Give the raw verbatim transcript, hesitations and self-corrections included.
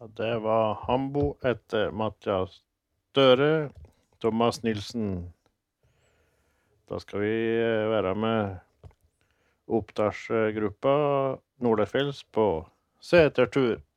Det var Hambo etter Mathias Støre, Thomas Nilsen. Da skal vi være med oppdragsgruppa Nordefjells på setertur.